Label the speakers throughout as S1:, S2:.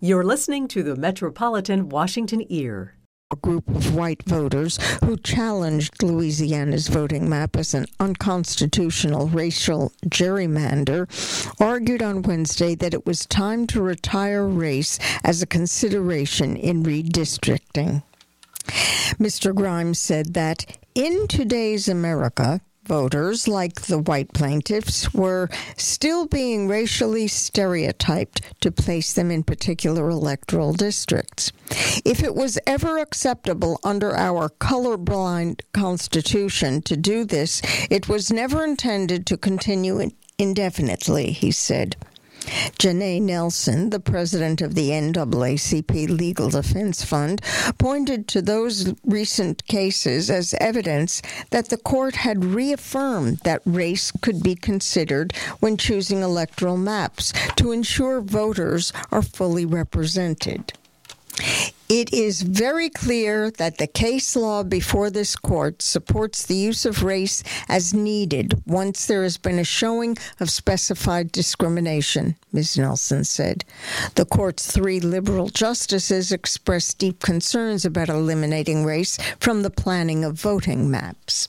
S1: You're listening to the Metropolitan Washington Ear.
S2: A group of white voters who challenged Louisiana's voting map as an unconstitutional racial gerrymander argued on Wednesday that it was time to retire race as a consideration in redistricting. Mr. Grimes said that in today's America, voters, like the white plaintiffs, were still being racially stereotyped to place them in particular electoral districts. If it was ever acceptable under our colorblind Constitution to do this, it was never intended to continue indefinitely, he said. Janae Nelson, the president of the NAACP Legal Defense Fund, pointed to those recent cases as evidence that the court had reaffirmed that race could be considered when choosing electoral maps to ensure voters are fully represented. It is very clear that the case law before this court supports the use of race as needed once there has been a showing of specified discrimination, Ms. Nelson said. The court's 3 liberal justices expressed deep concerns about eliminating race from the planning of voting maps.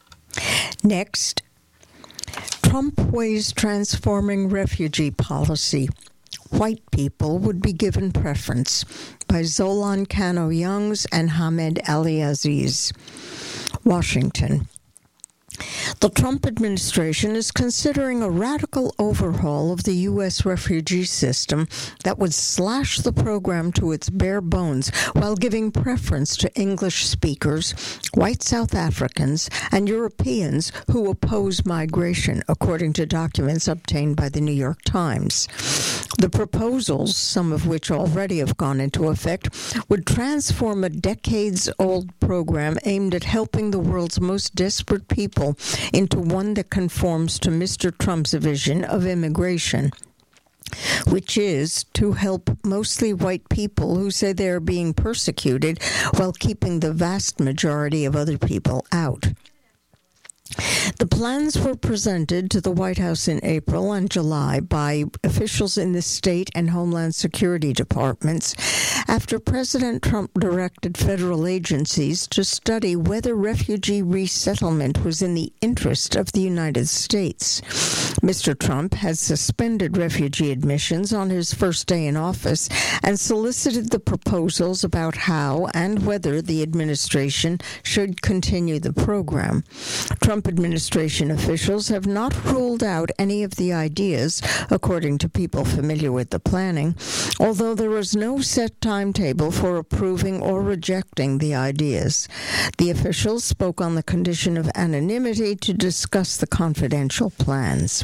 S2: Next, Trump weighs transforming refugee policy. White people would be given preference, by Zolan Kano-Youngs and Hamed Ali-Aziz. Washington. The Trump administration is considering a radical overhaul of the U.S. refugee system that would slash the program to its bare bones while giving preference to English speakers, white South Africans, and Europeans who oppose migration, according to documents obtained by the New York Times. The proposals, some of which already have gone into effect, would transform a decades-old program aimed at helping the world's most desperate people into one that conforms to Mr. Trump's vision of immigration, which is to help mostly white people who say they are being persecuted while keeping the vast majority of other people out. The plans were presented to the White House in April and July by officials in the state and Homeland Security departments after President Trump directed federal agencies to study whether refugee resettlement was in the interest of the United States. Mr. Trump has suspended refugee admissions on his first day in office and solicited the proposals about how and whether the administration should continue the program. Trump administration officials have not ruled out any of the ideas, according to people familiar with the planning, although there is no set timetable for approving or rejecting the ideas. The officials spoke on the condition of anonymity to discuss the confidential plans.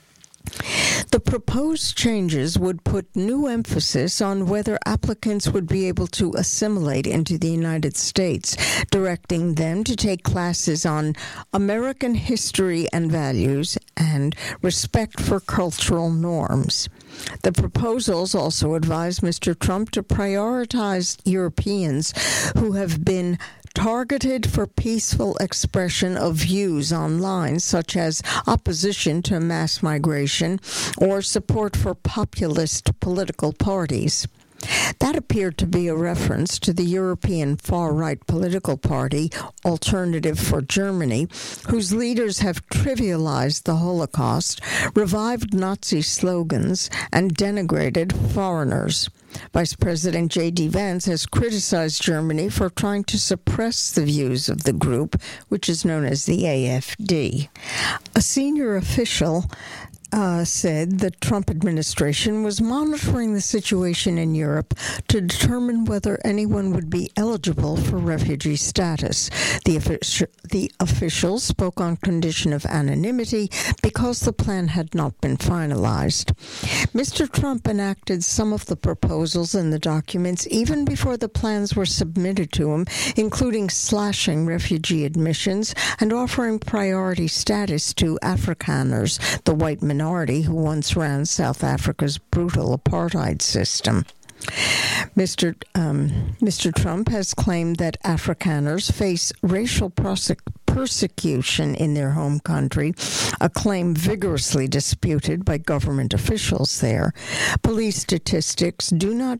S2: The proposed changes would put new emphasis on whether applicants would be able to assimilate into the United States, directing them to take classes on American history and values and respect for cultural norms. The proposals also advise Mr. Trump to prioritize Europeans who have been targeted for peaceful expression of views online, such as opposition to mass migration or support for populist political parties. That appeared to be a reference to the European far-right political party, Alternative for Germany, whose leaders have trivialized the Holocaust, revived Nazi slogans, and denigrated foreigners. Vice President J.D. Vance has criticized Germany for trying to suppress the views of the group, which is known as the AfD. A senior official said the Trump administration was monitoring the situation in Europe to determine whether anyone would be eligible for refugee status. The officials spoke on condition of anonymity because the plan had not been finalized. Mr. Trump enacted some of the proposals in the documents even before the plans were submitted to him, including slashing refugee admissions and offering priority status to Afrikaners, the white minority who once ran South Africa's brutal apartheid system. Mr. Trump has claimed that Afrikaners face racial persecution in their home country, a claim vigorously disputed by government officials there. Police statistics do not